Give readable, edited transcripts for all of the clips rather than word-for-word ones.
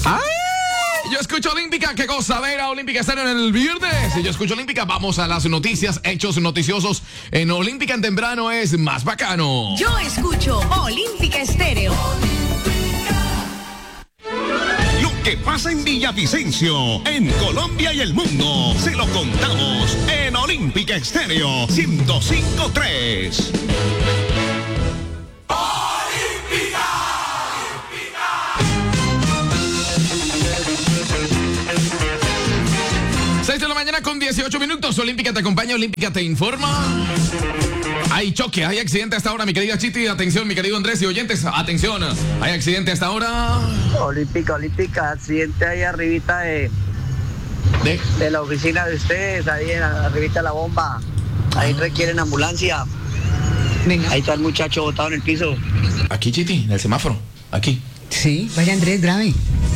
¡Ay! Yo escucho Olímpica, qué gozadera. Olímpica están en el viernes. Y yo escucho Olímpica, vamos a las noticias, hechos noticiosos. En Olímpica en temprano es más bacano. Yo escucho Olímpica Estéreo. Lo que pasa en Villavicencio, en Colombia y el mundo, se lo contamos en Olímpica Estéreo 105.3. 6 de la mañana con 18 minutos. Olímpica te acompaña, Olímpica te informa. Hay choque, hay accidente hasta ahora, mi querida Chiti. Atención, mi querido Andrés y oyentes, atención. Hay accidente hasta ahora. Olímpica, accidente ahí arribita de la oficina de ustedes, ahí arribita de la bomba. Ahí requieren ambulancia. Venga. Ahí está el muchacho botado en el piso. Aquí, Chiti, en el semáforo. Aquí. Sí, vaya Andrés, grave.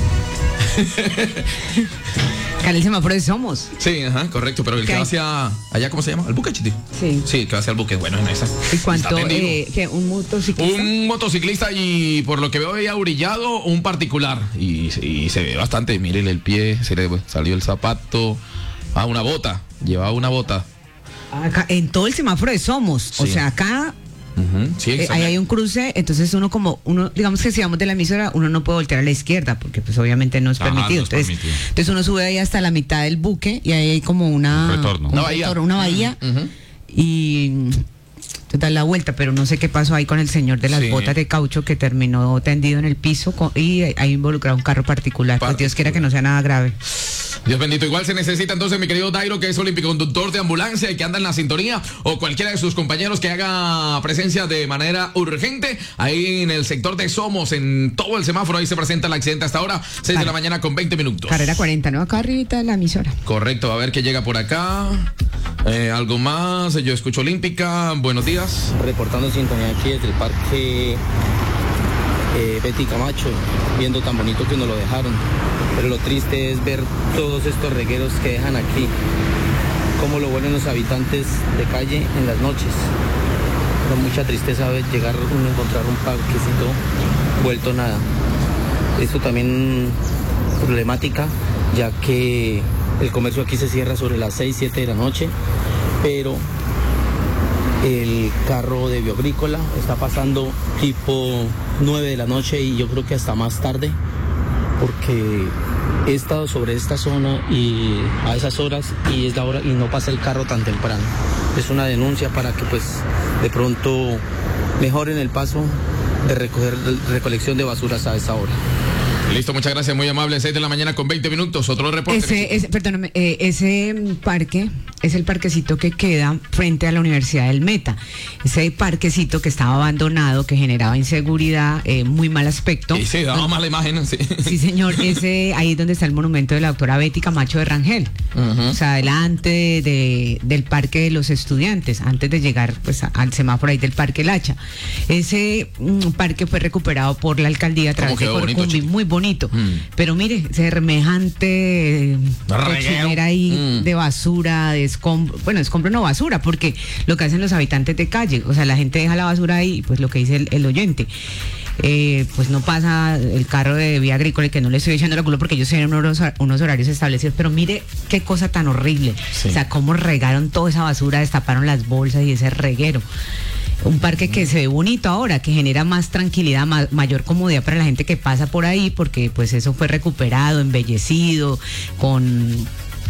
Acá en el semáforo de Somos. Sí, ajá, correcto, pero el que va hacia allá, ¿cómo se llama? ¿El buque, Chiti? Sí. Sí, el que va hacia el buque, bueno, en esa. ¿Y cuánto? ¿Qué? ¿Un motociclista? Un motociclista y por lo que veo había orillado un particular. Y se ve bastante, mírenle el pie, se le salió el zapato. Ah, una bota, llevaba una bota. Acá, en todo el semáforo de Somos. Sí. O sea, acá Sí, ahí hay un cruce, entonces uno, digamos que si vamos de la emisora, uno no puede voltear a la izquierda, porque pues obviamente no es permitido. Entonces uno sube ahí hasta la mitad del buque y ahí hay como una bahía. Y te da la vuelta, pero no sé qué pasó ahí con el señor de las botas de caucho que terminó tendido en el piso y ahí involucrado un carro particular. Pues Dios quiera que no sea nada grave. Dios bendito. Igual se necesita entonces, mi querido Dairo, que es olímpico conductor de ambulancia y que anda en la sintonía, o cualquiera de sus compañeros que haga presencia de manera urgente ahí en el sector de Somos, en todo el semáforo. Ahí se presenta el accidente hasta ahora, 6 de la mañana con 20 minutos. Carrera 40, ¿no? Acá arribita de la emisora. Correcto, a ver qué llega por acá. Algo más. Yo escucho Olímpica. Buenos días. Reportando sintonía aquí desde el parque Betty Camacho, viendo tan bonito que nos lo dejaron. Pero lo triste es ver todos estos regueros que dejan aquí, cómo lo vuelven los habitantes de calle en las noches. Con mucha tristeza llegar uno a encontrar un parquecito vuelto nada. Esto también problemática, ya que el comercio aquí se cierra sobre las 6, 7 de la noche, pero el carro de Bioagrícola está pasando tipo 9 de la noche y yo creo que hasta más tarde, porque he estado sobre esta zona y a esas horas y es la hora y no pasa el carro tan temprano. Es una denuncia para que pues de pronto mejoren el paso de recolección de basuras a esa hora. Listo, muchas gracias, muy amable. 6 de la mañana con 20 minutos. Otro reporte. Perdóname, ese parque es el parquecito que queda frente a la Universidad del Meta. Ese parquecito que estaba abandonado, que generaba inseguridad, muy mal aspecto. Y sí, daba mala imagen. Sí. Sí, señor. Ahí es donde está el monumento de la doctora Betty Camacho de Rangel. O sea, delante del Parque de los Estudiantes, antes de llegar pues al semáforo ahí del Parque Lacha. Ese parque fue recuperado por la alcaldía a través de Corcumbi, muy bonito. Pero mire, semejante cochinera ahí de basura, de escombro. Bueno, escombro no, basura, porque lo que hacen los habitantes de calle, o sea, la gente deja la basura ahí, pues lo que dice el oyente. Pues no pasa el carro de Vía Agrícola, que no le estoy echando la culpa porque ellos tienen unos horarios establecidos, pero mire qué cosa tan horrible. Sí. O sea, cómo regaron toda esa basura, destaparon las bolsas y ese reguero. Un parque que se ve bonito ahora, que genera más tranquilidad, mayor comodidad para la gente que pasa por ahí, porque pues eso fue recuperado, embellecido, con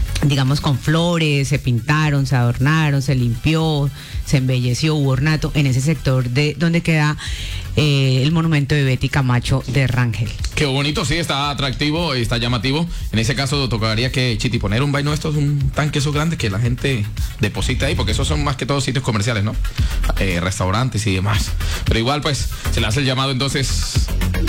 flores, se pintaron, se adornaron, se limpió, se embelleció, hubo ornato en ese sector de donde queda el monumento de Betty Camacho de Rangel. Qué bonito, sí, está atractivo, está llamativo. En ese caso tocaría que, Chiti, poner un vaino estos, un tanque eso grande que la gente deposita ahí, porque esos son más que todos sitios comerciales, ¿no? Restaurantes y demás. Pero igual, pues, se le hace el llamado entonces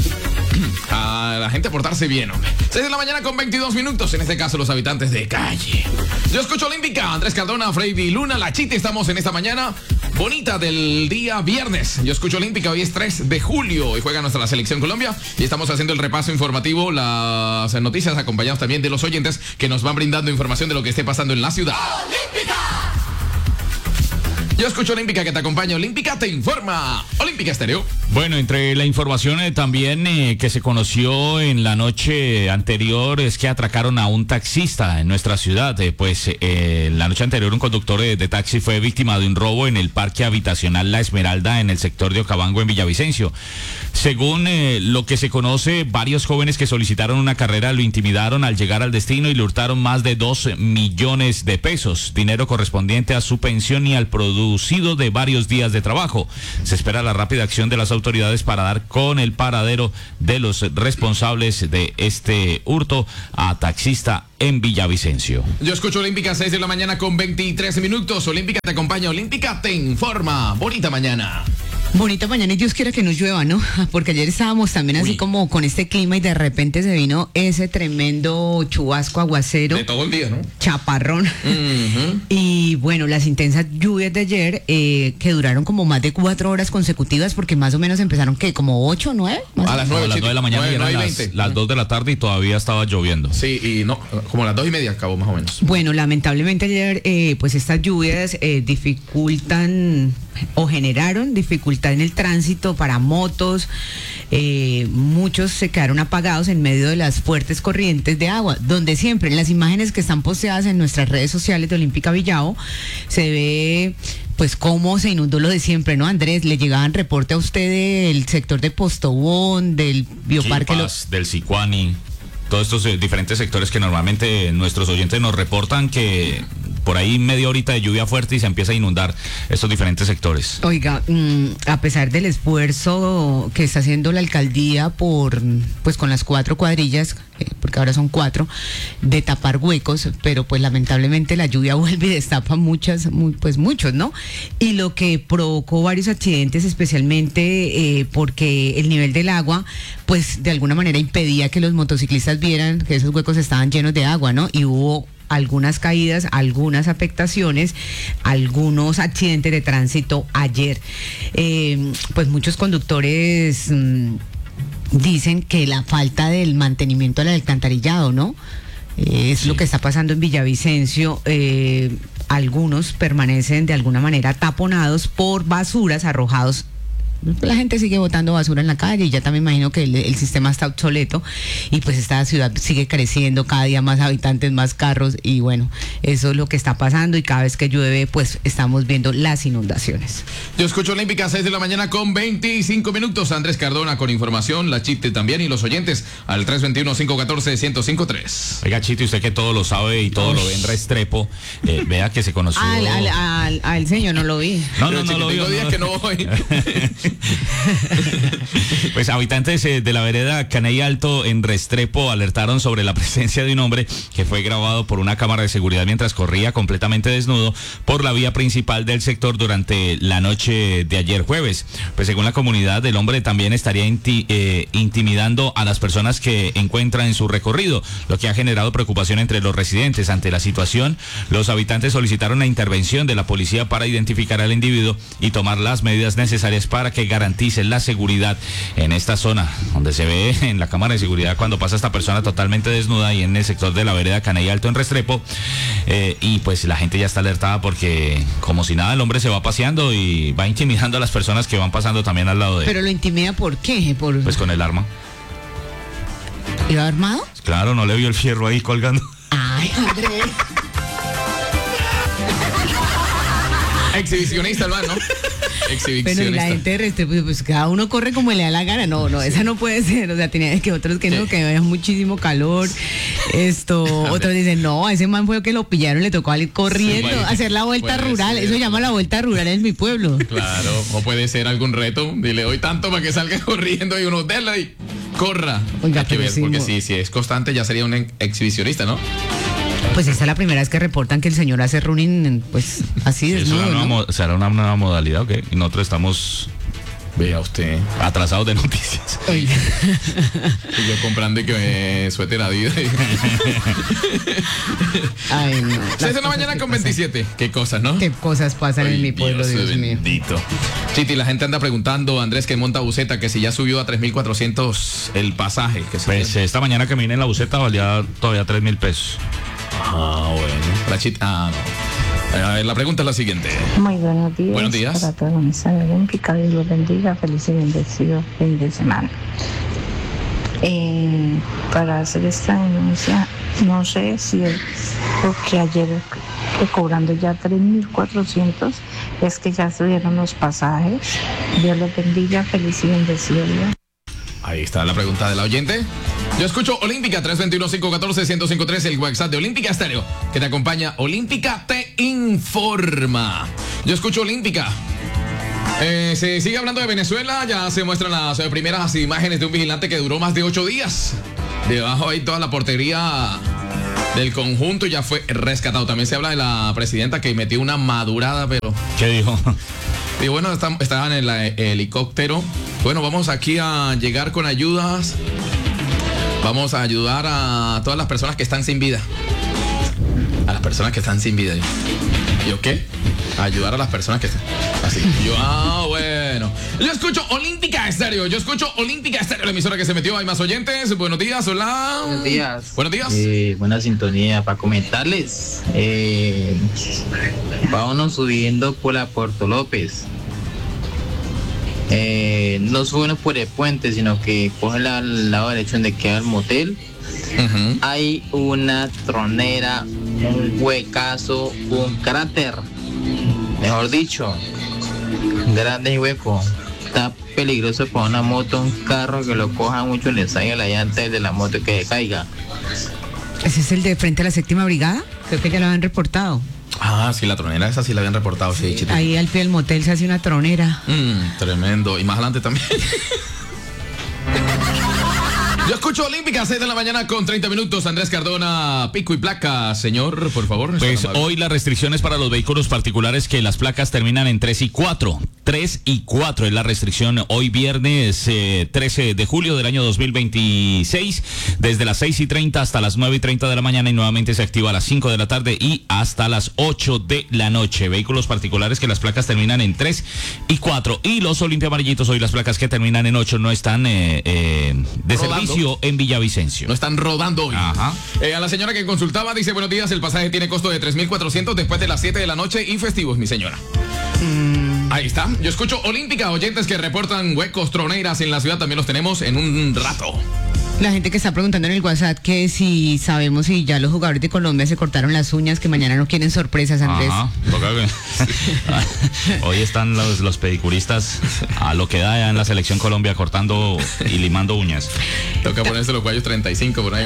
a la gente a portarse bien, hombre. 6 de la mañana con 22 minutos, en este caso los habitantes de calle. Yo escucho Olímpica, Andrés Cardona, Freddy Luna, La Chiti, estamos en esta mañana bonita del día viernes. Yo escucho Olímpica, hoy es 3 de julio y juega nuestra selección Colombia y estamos haciendo el repaso informativo, las noticias acompañados también de los oyentes que nos van brindando información de lo que esté pasando en la ciudad. ¡Olímpica! Yo escucho Olímpica que te acompaña. Olímpica te informa. Olímpica Estéreo. Bueno, entre la información también que se conoció en la noche anterior es que atracaron a un taxista en nuestra ciudad. La noche anterior un conductor de taxi fue víctima de un robo en el parque habitacional La Esmeralda en el sector de Okavango en Villavicencio. Según lo que se conoce, varios jóvenes que solicitaron una carrera lo intimidaron al llegar al destino y le hurtaron más de 2 millones de pesos, dinero correspondiente a su pensión y al producido de varios días de trabajo. Se espera la rápida acción de las autoridades para dar con el paradero de los responsables de este hurto a taxista en Villavicencio. Yo escucho Olímpica 6 de la mañana con 23 minutos. Olímpica te acompaña, Olímpica te informa. Bonita mañana. Bonita mañana y Dios quiera que no llueva, ¿no? Porque ayer estábamos también así como con este clima y de repente se vino ese tremendo chubasco, aguacero. De todo el día, ¿no? Chaparrón. Y bueno, las intensas lluvias de ayer que duraron como más de 4 horas consecutivas porque más o menos empezaron, ¿qué? ¿Como 8, 9? A las 9, a las 9 de la mañana 9, y eran las 2 de la tarde y todavía estaba lloviendo. Sí, y no, como a las 2:30 acabó más o menos. Bueno, lamentablemente ayer pues estas lluvias dificultan o generaron dificultad en el tránsito para motos. Muchos se quedaron apagados en medio de las fuertes corrientes de agua, donde siempre en las imágenes que están posteadas en nuestras redes sociales de Olímpica Villao se ve pues cómo se inundó lo de siempre, ¿no, Andrés? Le llegaban reporte a usted del sector de Postobón, del Bioparque del Sicuani, todos estos diferentes sectores que normalmente nuestros oyentes nos reportan que por ahí media horita de lluvia fuerte y se empieza a inundar estos diferentes sectores. Oiga, a pesar del esfuerzo que está haciendo la alcaldía pues con las 4 cuadrillas, porque ahora son 4, de tapar huecos, pero pues lamentablemente la lluvia vuelve y destapa muchos, ¿no? Y lo que provocó varios accidentes, especialmente porque el nivel del agua, pues de alguna manera impedía que los motociclistas vieran que esos huecos estaban llenos de agua, ¿no? Y hubo algunas caídas, algunas afectaciones, algunos accidentes de tránsito ayer. Pues muchos conductores dicen que la falta del mantenimiento del alcantarillado, ¿no? Es lo que está pasando en Villavicencio. Algunos permanecen de alguna manera taponados por basuras arrojados. La gente sigue botando basura en la calle y ya también imagino que el sistema está obsoleto y pues esta ciudad sigue creciendo, cada día más habitantes, más carros y bueno, eso es lo que está pasando y cada vez que llueve pues estamos viendo las inundaciones. Yo escucho Olímpica 6 de la mañana con 25 minutos. Andrés Cardona con información, la Chite también y los oyentes al 321-514-1053. Oiga, Chite, usted que todo lo sabe y todo lo ve en Restrepo, vea que se conoció... Al señor no lo vi. No lo vi. Días que no voy. Pues habitantes de la vereda Caney Alto en Restrepo alertaron sobre la presencia de un hombre que fue grabado por una cámara de seguridad mientras corría completamente desnudo por la vía principal del sector durante la noche de ayer jueves. Pues según la comunidad, el hombre también estaría intimidando a las personas que encuentra en su recorrido, lo que ha generado preocupación entre los residentes. Ante la situación, los habitantes solicitaron la intervención de la policía para identificar al individuo y tomar las medidas necesarias para que garanticen la seguridad en esta zona, donde se ve en la cámara de seguridad cuando pasa esta persona totalmente desnuda y en el sector de la vereda Caney Alto en Restrepo, y pues la gente ya está alertada porque como si nada el hombre se va paseando y va intimidando a las personas que van pasando también al lado de él. ¿Pero lo intimida por qué? Pues con el arma. ¿Iba armado? Claro, no le vio el fierro ahí colgando. Ay, Andrés. Exhibicionista el man, ¿no? Exhibicionista. Pero la gente de Restrepo, pues cada uno corre como le da la gana. No, esa no puede ser. O sea, tenía que otros que no, que había muchísimo calor. Otros dicen, no, a ese man fue que lo pillaron, le tocó ir corriendo, hacer la vuelta rural. Eso se llama la vuelta rural en mi pueblo. Claro, o puede ser algún reto. Dile, doy tanto para que salga corriendo y uno déla y corra. Oiga, hay que ver, porque si es constante ya sería un exhibicionista, ¿no? Pues esta es la primera vez que reportan que el señor hace running, pues así desnudo, ¿será una nueva modalidad o qué? Y nosotros estamos... Vea usted. Atrasados de noticias. Oiga. Y yo comprando y que suéter Adidas. Ay, no. 6 de la mañana con 27. Qué cosas, ¿no? Qué cosas pasan en mi pueblo, Dios mío. Bendito. Chiti, la gente anda preguntando, Andrés, que monta buseta, que si ya subió a 3.400 el pasaje. Que pues esta mañana que me vine en la buseta valía todavía 3.000 pesos. Ah, bueno. La Chiti, no. A ver, la pregunta es la siguiente. Muy buenos días. Buenos días. Para toda la mesa olímpica, Dios los bendiga, feliz y bendecido fin de semana. Para hacer esta denuncia, no sé si es porque ayer cobrando ya 3.400, es que ya subieron los pasajes. Dios los bendiga, feliz y bendecido día. Ahí está la pregunta de la oyente. Yo escucho Olímpica 321-514-1053, el WhatsApp de Olímpica Estéreo, que te acompaña. Olímpica te informa. Yo escucho Olímpica. Se sigue hablando de Venezuela. Ya se muestran las primeras imágenes de un vigilante que duró más de 8 días. Debajo ahí toda la portería del conjunto ya fue rescatado. También se habla de la presidenta que metió una madurada, pero... ¿Qué dijo? Y bueno, estaban en el helicóptero. Bueno, vamos aquí a llegar con ayudas. Vamos a ayudar a todas las personas que están sin vida. A las personas que están sin vida. ¿Yo qué? A ayudar a las personas que están... Así. Bueno. Yo escucho Olímpica Estéreo. La emisora que se metió. Hay más oyentes. Buenos días, hola. Buenos días. Buenos días. Buena sintonía. Para comentarles, vámonos subiendo por la Puerto López. No suben por el puente, sino que cogen al lado derecho donde queda el motel. Uh-huh. Hay una tronera, un huecazo, un cráter, mejor dicho, grande y hueco. Está peligroso para una moto, un carro que lo coja mucho, le salga la llanta de la moto que caiga. ¿Ese es el de frente a la 7ª brigada? Creo que ya lo habían reportado. Ah, sí, la tronera esa sí la habían reportado, sí, Chiti. Ahí al pie del motel se hace una tronera. Tremendo. Y más adelante también. Yo escucho Olímpica, 6 de la mañana con 30 minutos. Andrés Cardona, pico y placa, señor, por favor. Pues hoy las restricciones para los vehículos particulares que las placas terminan en 3 y 4. 3 y 4 es la restricción hoy viernes 13 de julio del año 2026, desde las 6:30 hasta las 9:30 de la mañana, y nuevamente se activa a las 5 de la tarde y hasta las 8 de la noche. Vehículos particulares que las placas terminan en 3 y 4. Y los Olimpia Amarillitos, hoy las placas que terminan en 8 no están de rodando servicio en Villavicencio. No están rodando hoy. Ajá. A la señora que consultaba dice: buenos días, el pasaje tiene costo de 3.400 después de las 7 de la noche y festivos, mi señora. Ahí está. Yo escucho Olímpica. Oyentes que reportan huecos, troneras en la ciudad, también los tenemos en un rato. La gente que está preguntando en el WhatsApp que si sabemos si ya los jugadores de Colombia se cortaron las uñas, que mañana no quieren sorpresas, Andrés. Ajá. Hoy están los pedicuristas a lo que da ya en la selección Colombia, cortando y limando uñas. Toca ponerse los guayos 35 por ahí.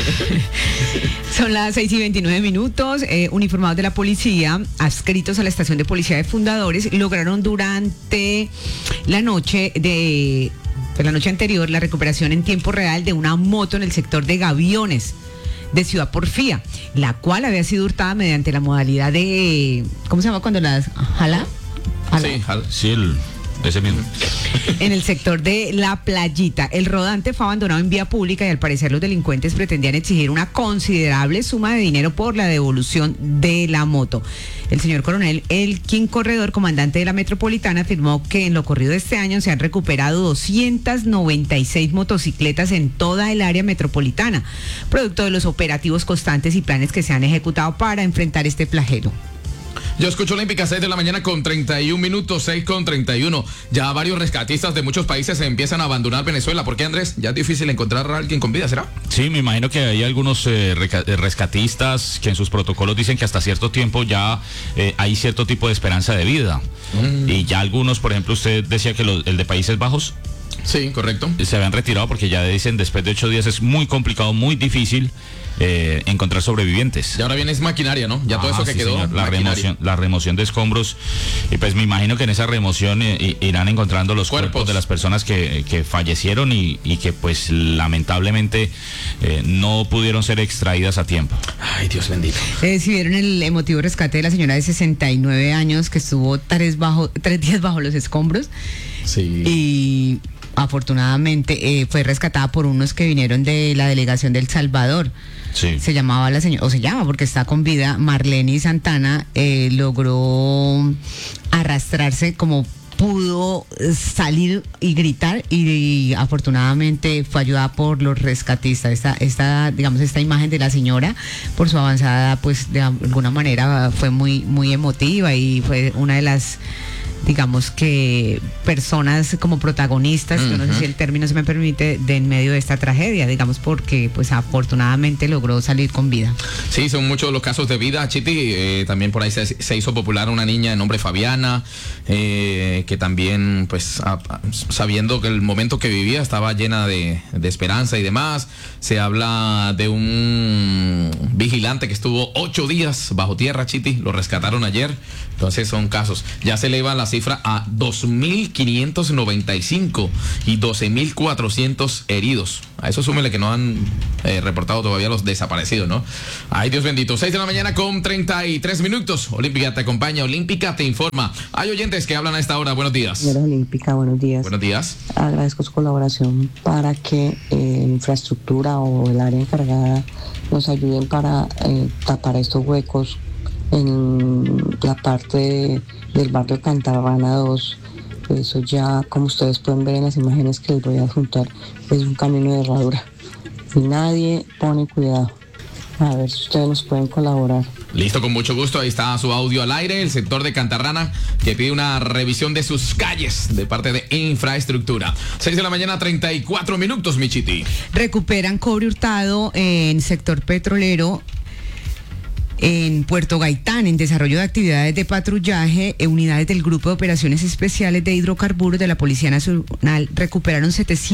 Son las 6:29 minutos. Uniformados de la policía, adscritos a la estación de policía de Fundadores, lograron durante la noche la noche anterior la recuperación en tiempo real de una moto en el sector de Gaviones de Ciudad Porfía, la cual había sido hurtada mediante la modalidad de... ¿Cómo se llama cuando las jala? Sí, jala. Sí, ese mismo. En el sector de La Playita. El rodante fue abandonado en vía pública y al parecer los delincuentes pretendían exigir una considerable suma de dinero por la devolución de la moto. El señor coronel Elkin Corredor, comandante de la Metropolitana, afirmó que en lo corrido de este año se han recuperado 296 motocicletas en toda el área metropolitana, producto de los operativos constantes y planes que se han ejecutado para enfrentar este flagelo. Yo escucho Olímpica, 6 de la mañana con 31 minutos, 6:31. Ya varios rescatistas de muchos países empiezan a abandonar Venezuela. ¿Por qué, Andrés? Ya es difícil encontrar a alguien con vida, ¿será? Sí, me imagino que hay algunos rescatistas que en sus protocolos dicen que hasta cierto tiempo ya hay cierto tipo de esperanza de vida. Y ya algunos, por ejemplo, usted decía que el de Países Bajos. Sí, correcto. Se habían retirado porque ya dicen después de 8 días es muy complicado, muy difícil encontrar sobrevivientes. Y ahora viene es maquinaria, ¿no? Ya todo eso que sí, quedó. Señor, la remoción de escombros. Y pues me imagino que en esa remoción irán encontrando los cuerpos de las personas que fallecieron y que pues lamentablemente no pudieron ser extraídas a tiempo. Ay, Dios bendito. Si vieron el emotivo rescate de la señora de 69 años que estuvo 3 días bajo los escombros. Sí. Y afortunadamente fue rescatada por unos que vinieron de la delegación de El Salvador. Sí. Se llamaba la señora, o se llama porque está con vida, Marlene Santana. Logró arrastrarse como pudo salir y gritar y afortunadamente fue ayudada por los rescatistas. Esta imagen de la señora por su avanzada, pues de alguna manera fue muy, muy emotiva y fue una de las, digamos que personas como protagonistas, yo no sé si el término se me permite, de en medio de esta tragedia, digamos, porque pues afortunadamente logró salir con vida. Sí, son muchos los casos de vida, Chiti. También por ahí se hizo popular una niña de nombre Fabiana, que también, pues, sabiendo que el momento que vivía estaba llena de esperanza y demás. Se habla de un vigilante que estuvo 8 días bajo tierra, Chiti, lo rescataron ayer. Entonces son casos. Ya se eleva la cifra a 2.595 y 12.400 heridos. A eso súmele que no han reportado todavía los desaparecidos, ¿no? Ay, Dios bendito. 6 de la mañana con 33 minutos. Olímpica te acompaña, Olímpica te informa. Hay oyentes que hablan a esta hora. Buenos días. Señora Olímpica, buenos días. Buenos días. Agradezco su colaboración para que infraestructura o el área encargada nos ayuden para tapar estos huecos en la parte del barrio Cantarrana 2. Eso ya, como ustedes pueden ver en las imágenes que les voy a adjuntar, es un camino de herradura y nadie pone cuidado. A ver si ustedes nos pueden colaborar. Listo, con mucho gusto. Ahí está su audio al aire. El sector de Cantarrana que pide una revisión de sus calles de parte de infraestructura. 6 de la mañana, 34 minutos, mi Chiti. Recuperan cobre hurtado en sector petrolero en Puerto Gaitán, en desarrollo de actividades de patrullaje. Unidades del Grupo de Operaciones Especiales de Hidrocarburos de la Policía Nacional recuperaron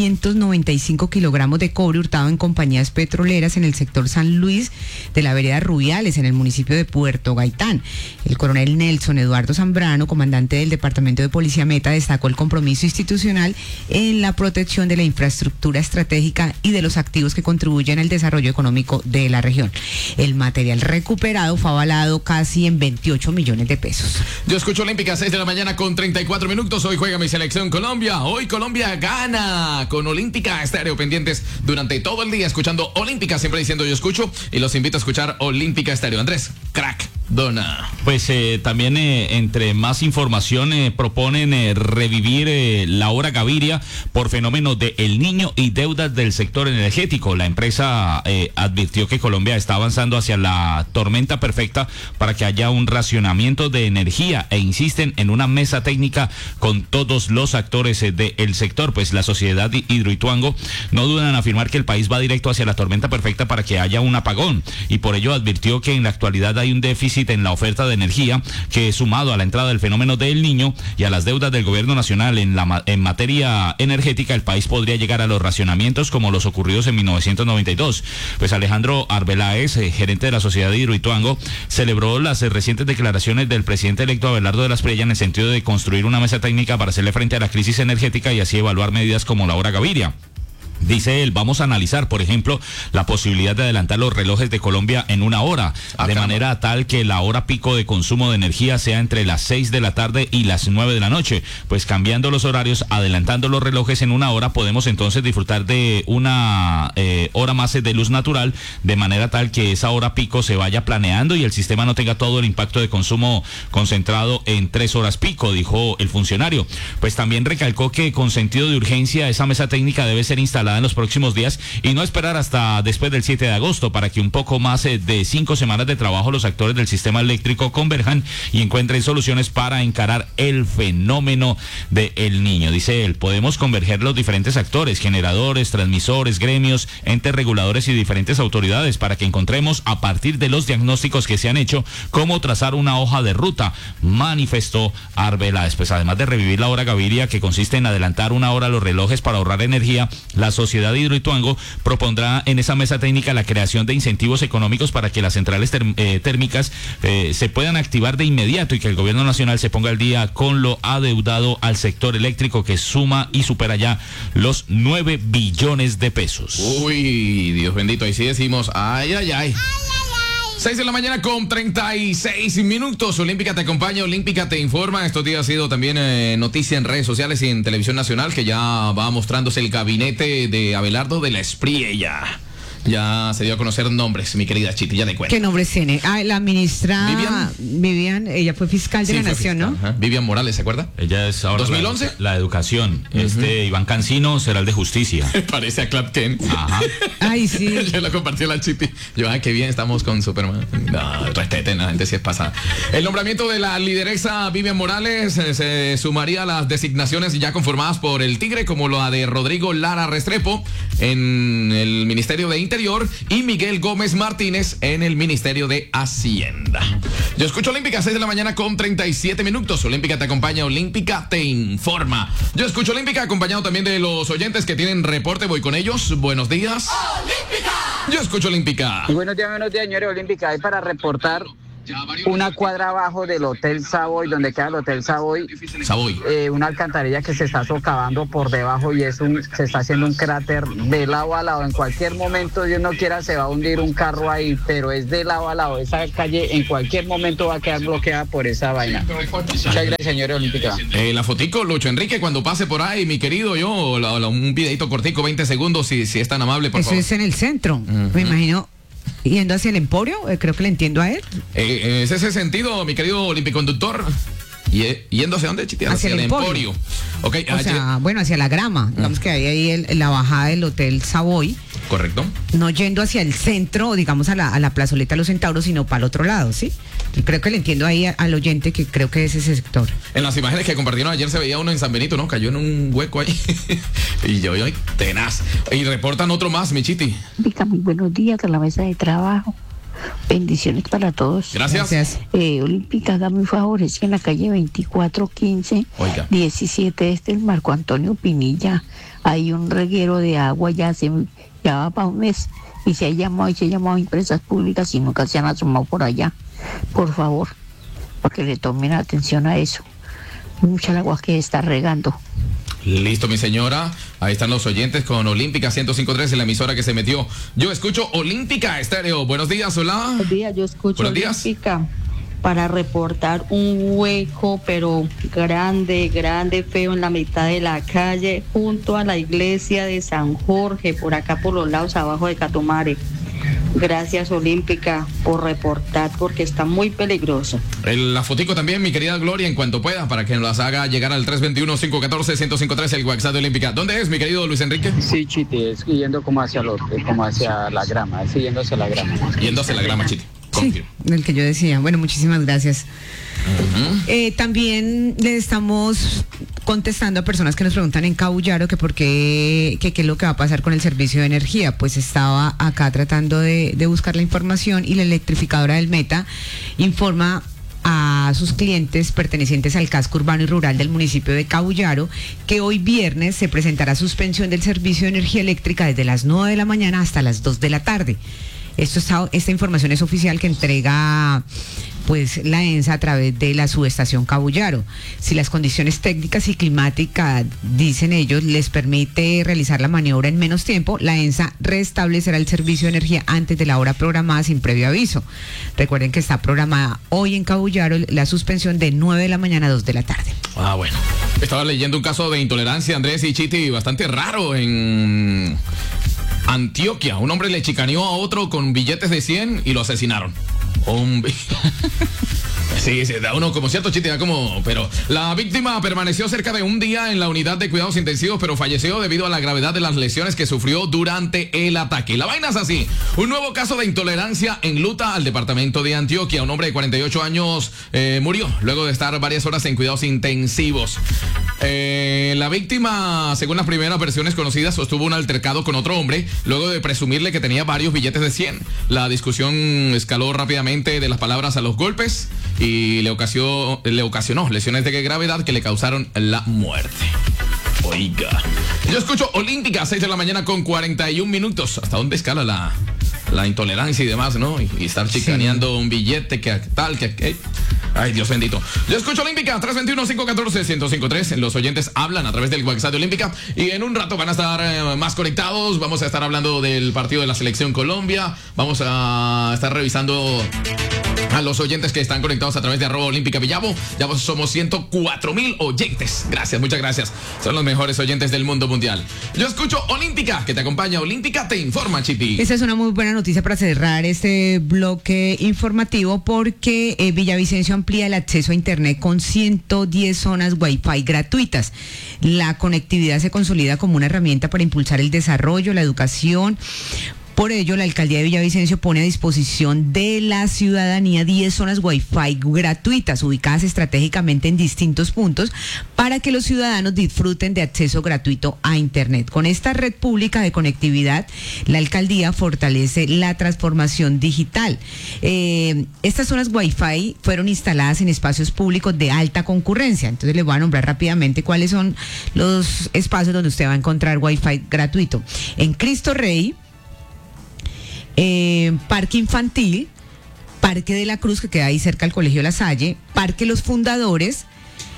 795 kilogramos de cobre hurtado en compañías petroleras en el sector San Luis de la vereda Rubiales, en el municipio de Puerto Gaitán. El coronel Nelson Eduardo Zambrano, comandante del Departamento de Policía Meta, destacó el compromiso institucional en la protección de la infraestructura estratégica y de los activos que contribuyen al desarrollo económico de la región. El material recuperado fue avalado casi en 28 millones de pesos. Yo escucho Olímpica, 6 de la mañana con 34 minutos. Hoy juega mi selección Colombia. Hoy Colombia gana con Olímpica Estéreo. Pendientes durante todo el día escuchando Olímpica, siempre diciendo yo escucho, y los invito a escuchar Olímpica Estéreo. Andrés, crack. Dona. Pues también entre más información proponen revivir la hora Gaviria por fenómeno de El Niño y deudas del sector energético. La empresa advirtió que Colombia está avanzando hacia la tormenta perfecta para que haya un racionamiento de energía e insisten en una mesa técnica con todos los actores del sector. Pues la sociedad Hidroituango no dudan en afirmar que el país va directo hacia la tormenta perfecta para que haya un apagón, y por ello advirtió que en la actualidad hay un déficit en la oferta de energía que, sumado a la entrada del fenómeno del Niño y a las deudas del gobierno nacional en materia energética, el país podría llegar a los racionamientos como los ocurridos en 1992. Pues Alejandro Arbeláez, gerente de la sociedad Hidroituango, celebró las recientes declaraciones del presidente electo Abelardo de las Prella en el sentido de construir una mesa técnica para hacerle frente a la crisis energética y así evaluar medidas como la hora Gaviria. Dice él, vamos a analizar, por ejemplo, la posibilidad de adelantar los relojes de Colombia en 1 hora, de manera tal que la hora pico de consumo de energía sea entre las 6 de la tarde y las 9 de la noche. Pues cambiando los horarios, adelantando los relojes en 1 hora, podemos entonces disfrutar de una hora más de luz natural, de manera tal que esa hora pico se vaya planeando y el sistema no tenga todo el impacto de consumo concentrado en 3 horas pico, dijo el funcionario. Pues también recalcó que con sentido de urgencia esa mesa técnica debe ser instalada en los próximos días y no esperar hasta después del 7 de agosto para que un poco más de 5 semanas de trabajo los actores del sistema eléctrico converjan y encuentren soluciones para encarar el fenómeno de El Niño. Dice él, podemos converger los diferentes actores, generadores, transmisores, gremios, entes reguladores y diferentes autoridades para que encontremos, a partir de los diagnósticos que se han hecho, cómo trazar una hoja de ruta, manifestó Arbeláez. Pues además de revivir la hora Gaviria, que consiste en adelantar 1 hora los relojes para ahorrar energía, la sociedad Hidroituango propondrá en esa mesa técnica la creación de incentivos económicos para que las centrales térmicas se puedan activar de inmediato y que el gobierno nacional se ponga al día con lo adeudado al sector eléctrico, que suma y supera ya los 9 billones de pesos. Uy, Dios bendito, ahí sí decimos, ay, ay, ay. 6 de la mañana con 36 minutos. Olímpica te acompaña, Olímpica te informa. Estos días ha sido también noticia en redes sociales y en televisión nacional, que ya va mostrándose el gabinete de Abelardo de la Espriella. Ya se dio a conocer nombres, mi querida Chiti, ya le cuento. ¿Qué nombres tiene? La ministra Vivian, ella fue fiscal de la Nación, fiscal, ¿no? Vivian Morales, ¿se acuerda? Ella es ahora 2011. La educación. Iván Cancino será el de justicia. Parece a Clark Kent. Ajá. Ay, sí. Yo lo compartió la Chiti. Yo, qué bien, estamos con Superman. No, respeten, la gente si es pasada. El nombramiento de la lideresa Vivian Morales se sumaría a las designaciones ya conformadas por el Tigre, como la de Rodrigo Lara Restrepo en el Ministerio de Interior y Miguel Gómez Martínez en el Ministerio de Hacienda. Yo escucho Olímpica, 6 de la mañana con 37 minutos. Olímpica te acompaña, Olímpica te informa. Yo escucho Olímpica acompañado también de los oyentes que tienen reporte. Voy con ellos. Buenos días. Olímpica. Yo escucho Olímpica. Buenos días, señores. Olímpica. Hay para reportar una cuadra abajo del Hotel Savoy, donde queda el Hotel Savoy. Una alcantarilla que se está socavando por debajo y se está haciendo un cráter de lado a lado. En cualquier momento, Dios no quiera, se va a hundir un carro ahí, pero es de lado a lado. Esa calle en cualquier momento va a quedar bloqueada por esa vaina. Muchas gracias, señores Olímpica. La fotico, Lucho Enrique, cuando pase por ahí, mi querido, un videito cortico, 20 segundos, si es tan amable, por favor. Eso es en el centro, me imagino. Yendo hacia el Emporio, creo que le entiendo a él. Es ese sentido, mi querido olímpico-conductor. ¿Yendo hacia dónde, Chiti? Hacia el Emporio. Okay, o sea, hacia la grama. Digamos que hay ahí la bajada del Hotel Savoy. Correcto. No yendo hacia el centro, digamos a la plazoleta de los Centauros, sino para el otro lado, ¿sí? Y creo que le entiendo ahí al oyente que creo que es ese sector. En las imágenes que compartieron ayer se veía uno en San Benito, ¿no? Cayó en un hueco ahí. y yo, tenaz. Y reportan otro más, mi Chiti. Muy buenos días a la mesa de trabajo. Bendiciones para todos. Gracias. Olímpica, hágame un favor, es que en la calle 2415, 17 el Marco Antonio Pinilla, hay un reguero de agua, ya va para un mes, y se ha llamado a empresas públicas y nunca se han asomado por allá. Por favor, porque le tomen atención a eso. Mucha agua que está regando. Listo, mi señora. Ahí están los oyentes con Olímpica 105.3 en la emisora que se metió. Yo escucho Olímpica Estéreo. Buenos días, hola. Buenos días, yo escucho Olímpica para reportar un hueco, pero grande, feo en la mitad de la calle, junto a la iglesia de San Jorge, por acá por los lados abajo de Catomare. Gracias, Olímpica, por reportar, porque está muy peligroso. La fotico también, mi querida Gloria, en cuanto pueda, para que nos las haga llegar al 321-514-1053, el WhatsApp de Olímpica. ¿Dónde es, mi querido Luis Enrique? Sí, Chiti, es yendo como hacia la grama, yendo hacia la grama. Yendo hacia la grama, Chiti. Sí, el que yo decía. Bueno, muchísimas gracias. También le estamos contestando a personas que nos preguntan en Cabullaro que por qué es lo que va a pasar con el servicio de energía. Pues estaba acá tratando de buscar la información y la electrificadora del Meta informa a sus clientes pertenecientes al casco urbano y rural del municipio de Cabullaro que hoy viernes se presentará suspensión del servicio de energía eléctrica desde las 9 de la mañana hasta las 2 de la tarde. Esta información es oficial que entrega pues la ENSA a través de la subestación Cabullaro. Si las condiciones técnicas y climáticas, dicen ellos, les permite realizar la maniobra en menos tiempo, la ENSA restablecerá el servicio de energía antes de la hora programada sin previo aviso. Recuerden que está programada hoy en Cabullaro la suspensión de 9 de la mañana a 2 de la tarde. Bueno. Estaba leyendo un caso de intolerancia, Andrés y Chiti, bastante raro en Antioquia. Un hombre le chicaneó a otro con billetes de 100 y lo asesinaron. Sí, da uno como cierto chiste, da como... Pero la víctima permaneció cerca de un día en la unidad de cuidados intensivos, pero falleció debido a la gravedad de las lesiones que sufrió durante el ataque. La vaina es así. Un nuevo caso de intolerancia enluta al departamento de Antioquia. Un hombre de 48 años murió luego de estar varias horas en cuidados intensivos. La víctima, según las primeras versiones conocidas, sostuvo un altercado con otro hombre luego de presumirle que tenía varios billetes de 100. La discusión escaló rápidamente de las palabras a los golpes y le ocasionó lesiones de gravedad que le causaron la muerte. Oiga. Yo escucho Olímpica, 6 de la mañana con 41 minutos. ¿Hasta dónde escala la intolerancia y demás, no? Y estar chicaneando un billete que tal, que... Ay, Dios bendito. Yo escucho Olímpica, 321-514-1053. Los oyentes hablan a través del WhatsApp de Olímpica y en un rato van a estar más conectados. Vamos a estar hablando del partido de la Selección Colombia. Vamos a estar revisando a los oyentes que están conectados a través de @olímpica_villavo. Ya somos 104,000 oyentes. Gracias, muchas gracias. Son los mejores oyentes del mundo mundial. Yo escucho Olímpica, que te acompaña. Olímpica te informa, Chiti. Esa es una muy buena noticia para cerrar este bloque informativo, porque Villavicencio amplía el acceso a Internet con 110 zonas Wi-Fi gratuitas. La conectividad se consolida como una herramienta para impulsar el desarrollo, la educación. Por ello, la alcaldía de Villavicencio pone a disposición de la ciudadanía 10 zonas Wi-Fi gratuitas ubicadas estratégicamente en distintos puntos para que los ciudadanos disfruten de acceso gratuito a Internet. Con esta red pública de conectividad, la alcaldía fortalece la transformación digital. Estas zonas Wi-Fi fueron instaladas en espacios públicos de alta concurrencia. Entonces les voy a nombrar rápidamente cuáles son los espacios donde usted va a encontrar Wi-Fi gratuito. En Cristo Rey, Parque Infantil, Parque de la Cruz, que queda ahí cerca al Colegio La Salle, Parque Los Fundadores,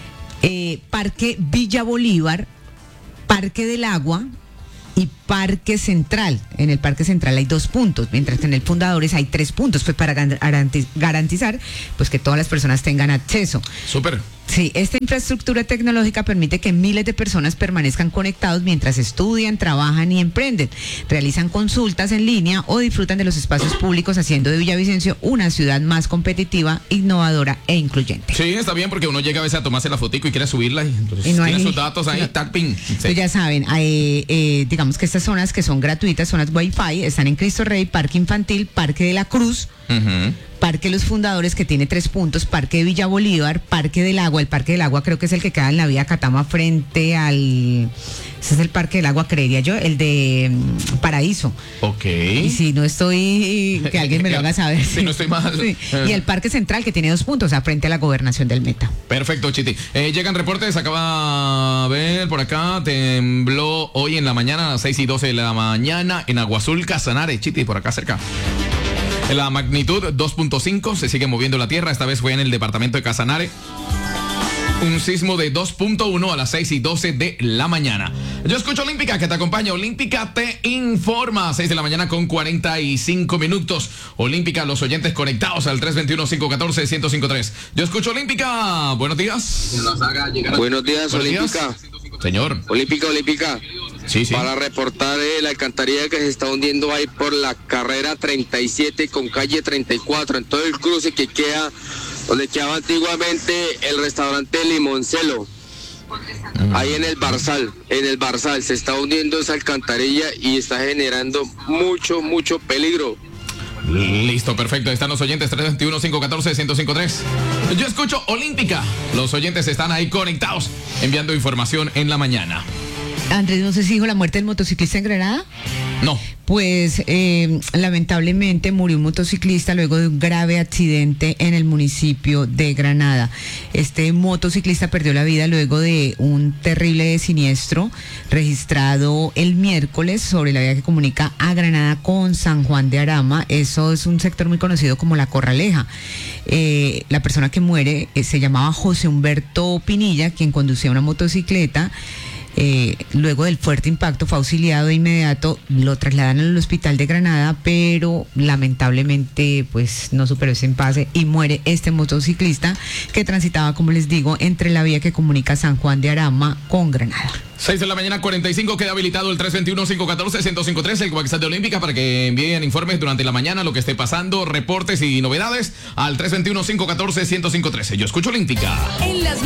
Parque Villa Bolívar, Parque del Agua y Parque Central. En el Parque Central hay 2 puntos, mientras que en el Fundadores hay 3 puntos, pues para garantizar pues que todas las personas tengan acceso. Súper. Sí, esta infraestructura tecnológica permite que miles de personas permanezcan conectados mientras estudian, trabajan y emprenden, realizan consultas en línea o disfrutan de los espacios públicos, haciendo de Villavicencio una ciudad más competitiva, innovadora e incluyente. Sí, está bien, porque uno llega a veces a tomarse la fotico y quiere subirla y entonces no tiene sus datos ahí, tapping. Sí. Pues ya saben, digamos que estas zonas que son gratuitas, zonas Wi-Fi, están en Cristo Rey, Parque Infantil, Parque de la Cruz, Parque Los Fundadores, que tiene 3 puntos, Parque de Villa Bolívar, Parque del Agua. El Parque del Agua creo que es el que queda en la vía Catama frente al... Ese es el Parque del Agua, creería yo, el de Paraíso. Ok. Y si no estoy, que alguien me lo haga saber. Si no estoy mal. Sí. Y el Parque Central, que tiene 2 puntos, o sea, frente a la Gobernación del Meta. Perfecto, Chiti. Llegan reportes, acaba a ver por acá, tembló hoy en la mañana a las 6:12 de la mañana en Agua Azul, Casanare, Chiti, por acá cerca. La magnitud 2.5, se sigue moviendo la tierra, esta vez fue en el departamento de Casanare. Un sismo de 2.1 a las 6:12 de la mañana. Yo escucho Olímpica, que te acompaña. Olímpica te informa. 6 de la mañana con 45 minutos. Olímpica, los oyentes conectados al 321-514-1053. Yo escucho Olímpica. Buenos días. Buenos días, Olímpica. Señor. Olímpica. Sí. Para reportar la alcantarilla que se está hundiendo ahí por la carrera 37 con calle 34, en todo el cruce que queda donde quedaba antiguamente el restaurante Limoncelo. Ahí en el Barzal se está hundiendo esa alcantarilla y está generando mucho peligro. Listo, perfecto. Están los oyentes 321-514-1053. Yo escucho Olímpica. Los oyentes están ahí conectados, enviando información en la mañana. Andrés, no sé si dijo la muerte del motociclista en Granada. No. Pues lamentablemente murió un motociclista luego de un grave accidente en el municipio de Granada. Este motociclista perdió la vida luego de un terrible siniestro registrado el miércoles sobre la vía que comunica a Granada con San Juan de Arama. Eso es un sector muy conocido como La Corraleja. La persona que muere se llamaba José Humberto Pinilla, quien conducía una motocicleta. Luego del fuerte impacto fue auxiliado de inmediato, lo trasladan al hospital de Granada, pero lamentablemente pues no superó ese impasse y muere este motociclista que transitaba, como les digo, entre la vía que comunica San Juan de Arama con Granada. 6 de la mañana 45, queda habilitado el 321-514-1053, el WhatsApp de Olímpica, para que envíen informes durante la mañana, lo que esté pasando, reportes y novedades al 321-514-1053. Yo escucho Olímpica. En las